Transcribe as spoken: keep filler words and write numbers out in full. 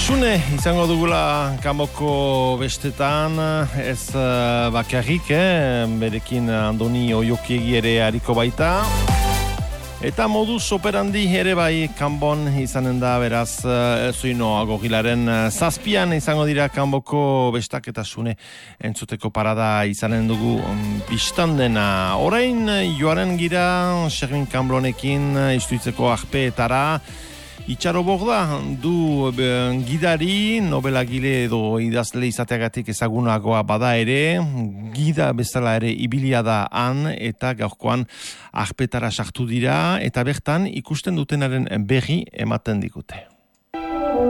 Sune izango dugula kanboko bestetan, ez uh, bakarrik, eh? Berekin Andoni Oiokiegi ere hariko baita. Eta modus operandi ere bai kanbon izanen da, beraz, zuino agogilaren zazpian izango dira kanboko bestak eta Sune entzuteko parada izanen dugu biztan dena. Orain joaren gira, Xermin Kamblonekin istuitzeko arpeetara. Itxaro Borda du be, gidari, nobelagile edo idazle izateagatik ezagunagoa bada ere, gida bezala ere ibilia da han eta gaurkoan arpetara sartu dira eta bertan ikusten dutenaren berri ematen digute.